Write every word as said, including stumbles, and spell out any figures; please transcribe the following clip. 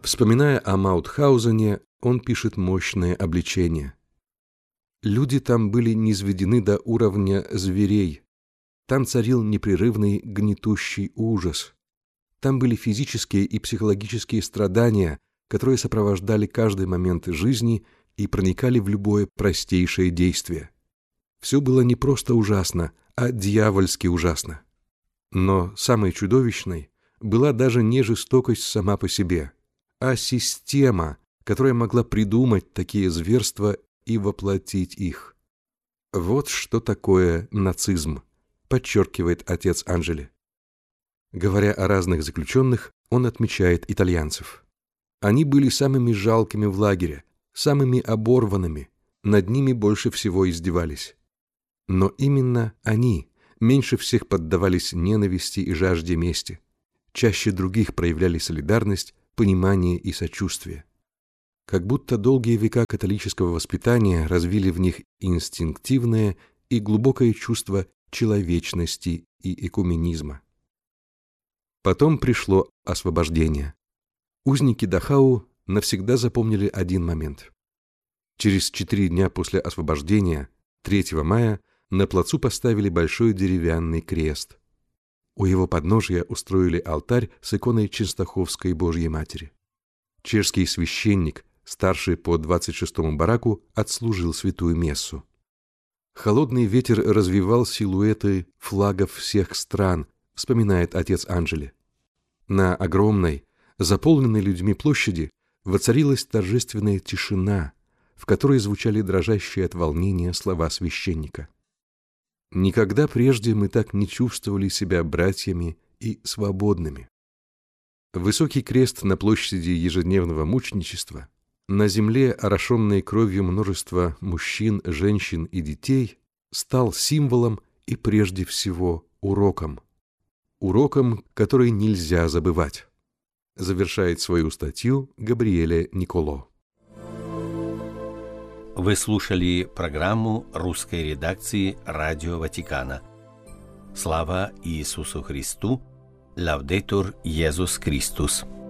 Вспоминая о Маутхаузене, он пишет мощное обличение. Люди там были низведены до уровня зверей. Там царил непрерывный гнетущий ужас. Там были физические и психологические страдания, которые сопровождали каждый момент жизни и проникали в любое простейшее действие. Все было не просто ужасно, а дьявольски ужасно. Но самой чудовищной была даже не жестокость сама по себе, а система, которая могла придумать такие зверства и воплотить их. Вот что такое нацизм, подчеркивает отец Анджели. Говоря о разных заключенных, он отмечает итальянцев. Они были самыми жалкими в лагере, самыми оборванными, над ними больше всего издевались. Но именно они меньше всех поддавались ненависти и жажде мести, чаще других проявляли солидарность, понимание и сочувствие. Как будто долгие века католического воспитания развили в них инстинктивное и глубокое чувство человечности и экуменизма. Потом пришло освобождение. Узники Дахау навсегда запомнили один момент. Через четыре дня после освобождения, третьего мая, на плацу поставили большой деревянный крест. У его подножия устроили алтарь с иконой Ченстаховской Божьей Матери. Чешский священник, старший по двадцать шестому бараку, отслужил святую мессу. Холодный ветер развевал силуэты флагов всех стран, вспоминает отец Анджели. На огромной, заполненной людьми площади воцарилась торжественная тишина, в которой звучали дрожащие от волнения слова священника. Никогда прежде мы так не чувствовали себя братьями и свободными. Высокий крест на площади ежедневного мученичества, на земле, орошенной кровью множества мужчин, женщин и детей, стал символом и прежде всего уроком. Уроком, который нельзя забывать. Завершает свою статью Габриэле Николо. Вы слушали программу русской редакции Радио Ватикана. Слава Иисусу Христу! Лаудетур Иисус Христос!